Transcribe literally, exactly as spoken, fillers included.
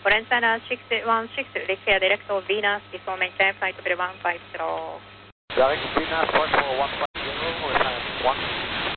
Center six one six, declare direct to Venus, before maintain flight level one five zero. Direct to Venus, one four one five zero, we have one.